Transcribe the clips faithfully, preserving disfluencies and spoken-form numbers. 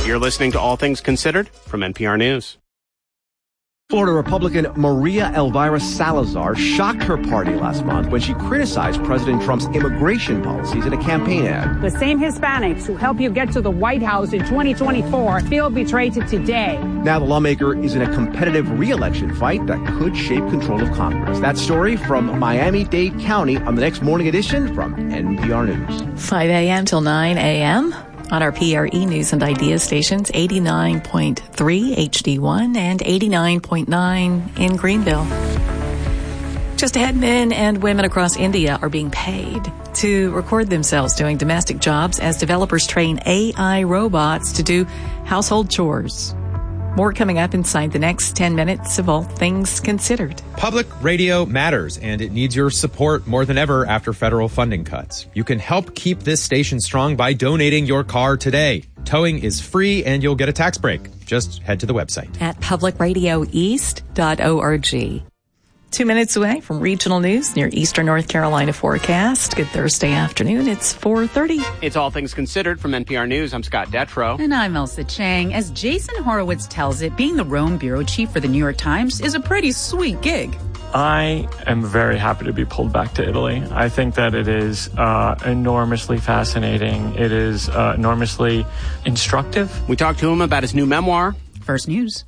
You're listening to All Things Considered from N P R News. Florida Republican Maria Elvira Salazar shocked her party last month when she criticized President Trump's immigration policies in a campaign ad. The same Hispanics who helped you get to the White House in twenty twenty-four feel betrayed today. Now the lawmaker is in a competitive re-election fight that could shape control of Congress. That story from Miami-Dade County on the next morning edition from N P R News. five a.m. till nine a.m. on our P R E News and Ideas stations, eighty-nine point three H D one and eighty-nine point nine in Greenville. Just ahead, men and women across India are being paid to record themselves doing domestic jobs as developers train A I robots to do household chores. More coming up inside the next ten minutes of All Things Considered. Public radio matters, and it needs your support more than ever after federal funding cuts. You can help keep this station strong by donating your car today. Towing is free, and you'll get a tax break. Just head to the website at public radio east dot org. Two minutes away from regional news near Eastern North Carolina forecast. Good Thursday afternoon. It's four thirty. It's All Things Considered from N P R News. I'm Scott Detrow. And I'm Elsa Chang. As Jason Horowitz tells it, being the Rome bureau chief for the New York Times is a pretty sweet gig. I am very happy to be pulled back to Italy. I think that it is uh, enormously fascinating. It is uh, enormously instructive. We talked to him about his new memoir. First News.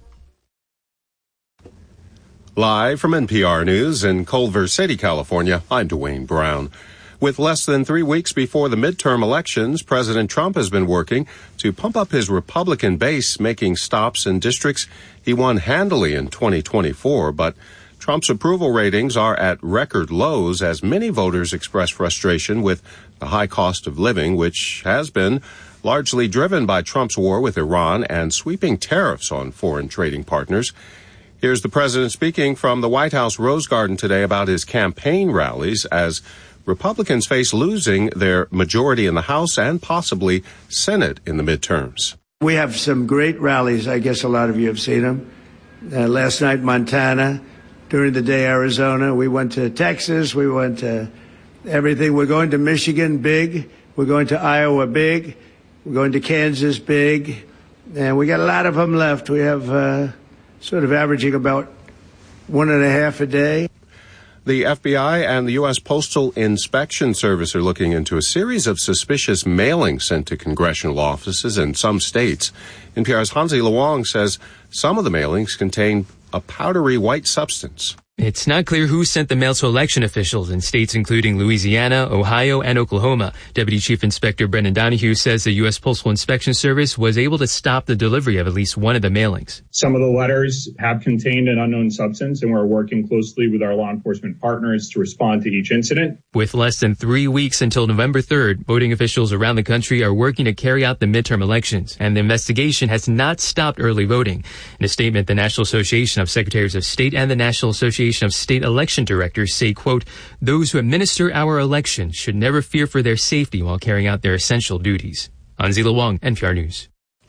Live from N P R News in Culver City, California, I'm Dwayne Brown. With less than three weeks before the midterm elections, President Trump has been working to pump up his Republican base, making stops in districts he won handily in twenty twenty-four. But Trump's approval ratings are at record lows as many voters express frustration with the high cost of living, which has been largely driven by Trump's war with Iran and sweeping tariffs on foreign trading partners. Here's the president speaking from the White House Rose Garden today about his campaign rallies as Republicans face losing their majority in the House and possibly Senate in the midterms. We have some great rallies. I guess a lot of you have seen them. Uh, last night, Montana. During the day, Arizona. We went to Texas. We went to everything. We're going to Michigan, big. We're going to Iowa, big. We're going to Kansas, big. And we got a lot of them left. We have... Uh, sort of averaging about one and a half a day. The F B I and the U S Postal Inspection Service are looking into a series of suspicious mailings sent to congressional offices in some states. N P R's Hansi Luong says some of the mailings contain a powdery white substance. It's not clear who sent the mail to election officials in states including Louisiana, Ohio, and Oklahoma. Deputy Chief Inspector Brendan Donahue says the U S Postal Inspection Service was able to stop the delivery of at least one of the mailings. Some of the letters have contained an unknown substance, and we're working closely with our law enforcement partners to respond to each incident. With less than three weeks until November third, voting officials around the country are working to carry out the midterm elections, and the investigation has not stopped early voting. In a statement, the National Association of Secretaries of State and the National Association of State Election Directors say, quote, those who administer our election should never fear for their safety while carrying out their essential duties. Hansi Luong, N P R News.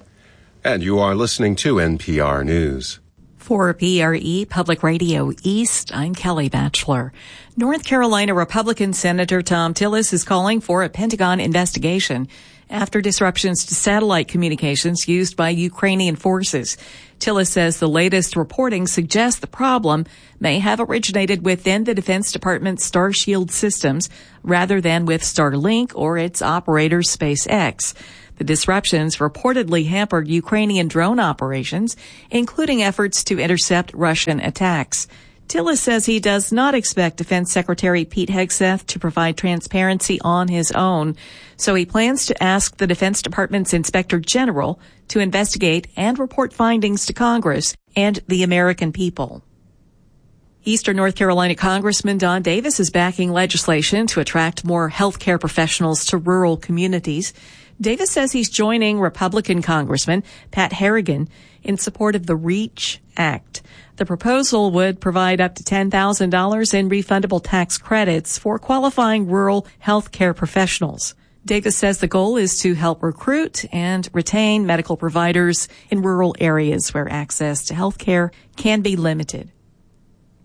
And you are listening to N P R News. For P R E Public Radio East, I'm Kelly Batchelor. North Carolina Republican Senator Thom Tillis is calling for a Pentagon investigation after disruptions to satellite communications used by Ukrainian forces. Tillis says the latest reporting suggests the problem may have originated within the Defense Department's Starshield systems rather than with Starlink or its operator SpaceX. The disruptions reportedly hampered Ukrainian drone operations, including efforts to intercept Russian attacks. Tillis says he does not expect Defense Secretary Pete Hegseth to provide transparency on his own, so he plans to ask the Defense Department's Inspector General to investigate and report findings to Congress and the American people. Eastern North Carolina Congressman Don Davis is backing legislation to attract more healthcare professionals to rural communities. Davis says he's joining Republican Congressman Pat Harrigan in support of the REACH Act. The proposal would provide up to ten thousand dollars in refundable tax credits for qualifying rural health care professionals. Davis says the goal is to help recruit and retain medical providers in rural areas where access to health care can be limited.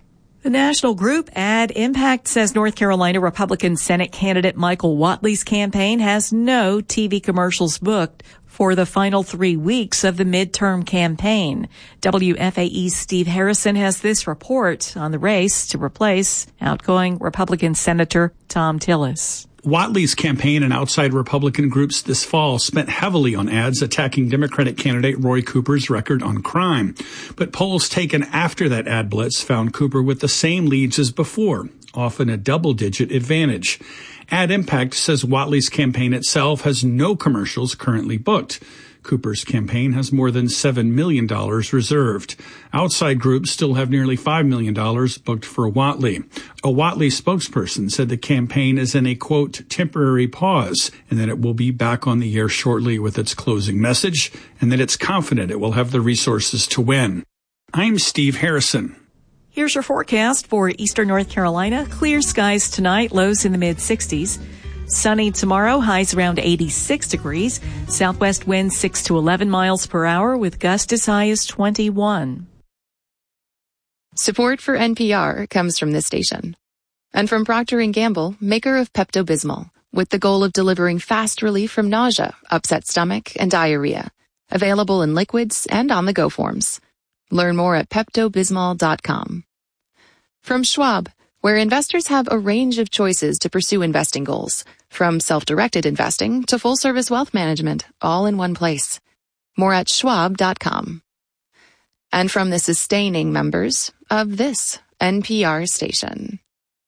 The national group Ad Impact says North Carolina Republican Senate candidate Michael Whatley's campaign has no T V commercials booked for the final three weeks of the midterm campaign. W F A E's Steve Harrison has this report on the race to replace outgoing Republican Senator Thom Tillis. Whatley's campaign and outside Republican groups this fall spent heavily on ads attacking Democratic candidate Roy Cooper's record on crime. But polls taken after that ad blitz found Cooper with the same leads as before, often a double-digit advantage. Ad Impact says Whatley's campaign itself has no commercials currently booked. Cooper's campaign has more than seven million dollars reserved. Outside groups still have nearly five million dollars booked for Whatley. A Whatley spokesperson said the campaign is in a, quote, temporary pause, and that it will be back on the air shortly with its closing message, and that it's confident it will have the resources to win. I'm Steve Harrison. Here's your forecast for eastern North Carolina. Clear skies tonight, lows in the mid-sixties. Sunny tomorrow, highs around eighty-six degrees. Southwest winds six to eleven miles per hour with gusts as high as twenty-one. Support for N P R comes from this station. And from Procter and Gamble, maker of Pepto-Bismol, with the goal of delivering fast relief from nausea, upset stomach, and diarrhea. Available in liquids and on-the-go forms. Learn more at Pepto Bismol dot com. From Schwab, where investors have a range of choices to pursue investing goals, from self-directed investing to full-service wealth management, all in one place. More at Schwab dot com. And from the sustaining members of this N P R station.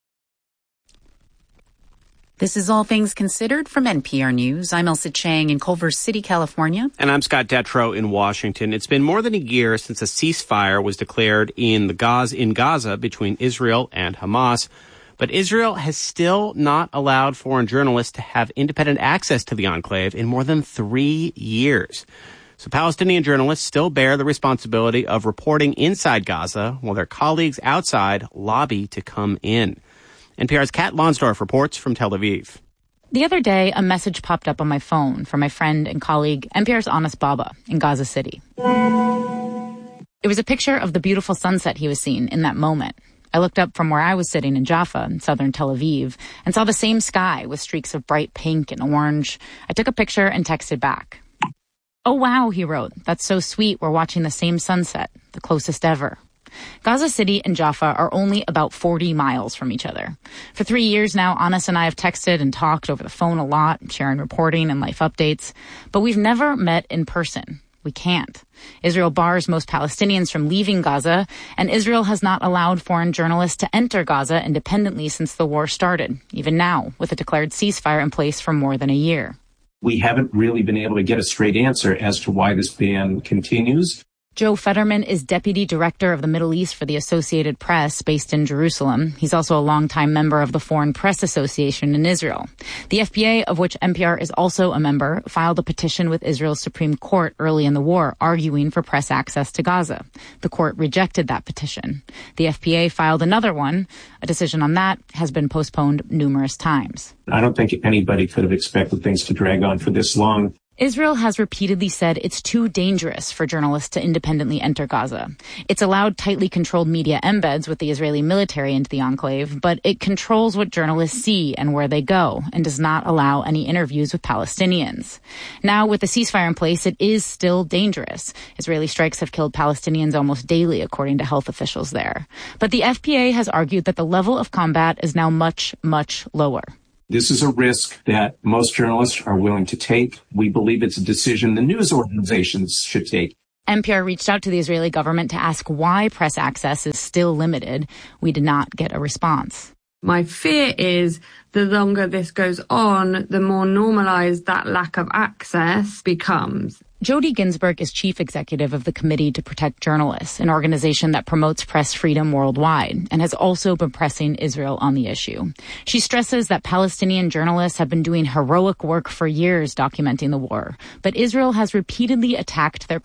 This is All Things Considered from N P R News. I'm Elsa Chang in Culver City, California. And I'm Scott Detrow in Washington. It's been more than a year since a ceasefire was declared in the Gaza, in Gaza between Israel and Hamas. But Israel has still not allowed foreign journalists to have independent access to the enclave in more than three years. So Palestinian journalists still bear the responsibility of reporting inside Gaza while their colleagues outside lobby to come in. N P R's Kat Lonsdorf reports from Tel Aviv. The other day, a message popped up on my phone from my friend and colleague, N P R's Anas Baba, in Gaza City. It was a picture of the beautiful sunset he was seeing in that moment. I looked up from where I was sitting in Jaffa, in southern Tel Aviv, and saw the same sky with streaks of bright pink and orange. I took a picture and texted back. "Oh, wow," he wrote. "That's so sweet. We're watching the same sunset, the closest ever." Gaza City and Jaffa are only about forty miles from each other. For three years now, Anas and I have texted and talked over the phone a lot, sharing reporting and life updates. But we've never met in person. We can't. Israel bars most Palestinians from leaving Gaza, and Israel has not allowed foreign journalists to enter Gaza independently since the war started, even now, with a declared ceasefire in place for more than a year. We haven't really been able to get a straight answer as to why this ban continues. Joe Fetterman is deputy director of the Middle East for the Associated Press, based in Jerusalem. He's also a longtime member of the Foreign Press Association in Israel. The F B A, of which N P R is also a member, filed a petition with Israel's Supreme Court early in the war, arguing for press access to Gaza. The court rejected that petition. The F B A filed another one. A decision on that has been postponed numerous times. I don't think anybody could have expected things to drag on for this long. Israel has repeatedly said it's too dangerous for journalists to independently enter Gaza. It's allowed tightly controlled media embeds with the Israeli military into the enclave, but it controls what journalists see and where they go and does not allow any interviews with Palestinians. Now, with the ceasefire in place, it is still dangerous. Israeli strikes have killed Palestinians almost daily, according to health officials there. But the F B A has argued that the level of combat is now much, much lower. This is a risk that most journalists are willing to take. We believe it's a decision the news organizations should take. N P R reached out to the Israeli government to ask why press access is still limited. We did not get a response. My fear is the longer this goes on, the more normalized that lack of access becomes. Jody Ginsburg is chief executive of the Committee to Protect Journalists, an organization that promotes press freedom worldwide, and has also been pressing Israel on the issue. She stresses that Palestinian journalists have been doing heroic work for years documenting the war, but Israel has repeatedly attacked their